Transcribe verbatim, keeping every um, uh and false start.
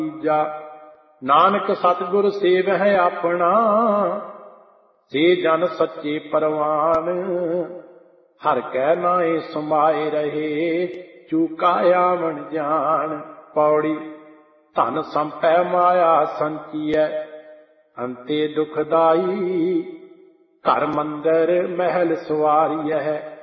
ਤੀਜਾ ਨਾਨਕ ਸਤਿਗੁਰ ਸੇਵਹਿ ਆਪਣਾ, ਸੇ ਜਨ ਸੱਚੇ ਪਰਵਾਨ। ਹਰ ਕੈ ਨਾਏ ਸਮਾਏ ਰਹੇ, ਚੂਕਾ ਆਵਣ ਜਾਣ। ਪੌੜੀ ਧਨ ਸੰਪੈ ਮਾਇਆ ਸੰਚੀਐ, ਅੰਤੇ ਦੁਖਦਾਈ। ਘਰ ਮੰਦਰ ਮਹਿਲ ਸਵਾਰੀਐ,